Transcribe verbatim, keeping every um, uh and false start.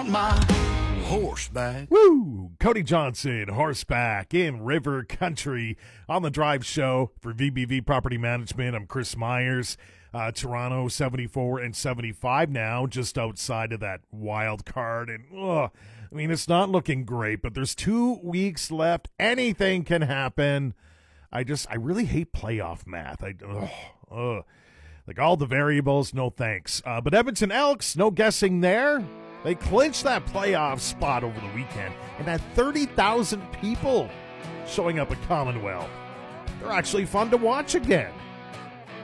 on my horseback. Woo! Cody Johnson, horseback in River Country on the Drive Show for V B V Property Management. I'm Chris Myers. Uh, Toronto seventy-four and seventy-five now, just outside of that wild card. And, ugh, I mean, it's not looking great, but there's two weeks left. Anything can happen. I just, I really hate playoff math. I, ugh, ugh. Like all the variables, no thanks. Uh, but Edmonton Elks, no guessing there. They clinched that playoff spot over the weekend and had thirty thousand people showing up at Commonwealth. They're actually fun to watch again.